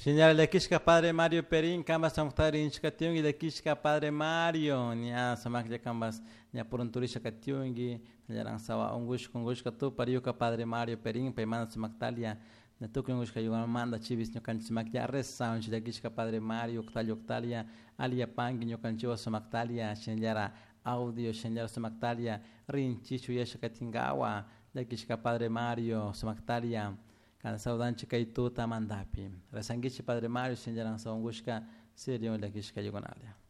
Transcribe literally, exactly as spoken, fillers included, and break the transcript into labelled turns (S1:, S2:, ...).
S1: Señala de Kishka Padre Mario Perín, Cambas Samtarin Chikatiungi de Kishka Padre Mario, Nia Samak de Cambas, Nia Purunturisha Katiungi, Yarang Sawa Ungush Kungush Katu, Pariuka Padre Mario Perín, Paimana Samaktalia, Natukungush Kayuan Manda Chivis, Nukan Simakya, Res Sound, de Kishka Padre Mario, Octalio Octalia, Alia Pangi, Nukan Chiva Samaktalia, Shenyara Audio, Shenyara Samaktalia, Rin Chichu Yeshakatingawa, de Kishka Padre Mario, Samaktalia. Kan saudan chica y tuta mandapi. Resangichi Padre Mario, sin yaran saungushka, serio la kishka yugonalia.